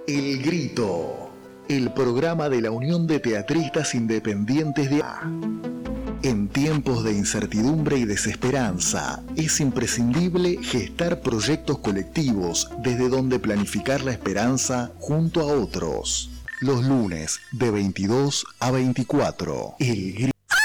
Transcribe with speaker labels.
Speaker 1: El Grito, el programa de la Unión de Teatristas Independientes de A. En tiempos de incertidumbre y desesperanza, es imprescindible gestar proyectos colectivos desde donde planificar la esperanza junto a otros. Los lunes de 22 a 24. El Grito.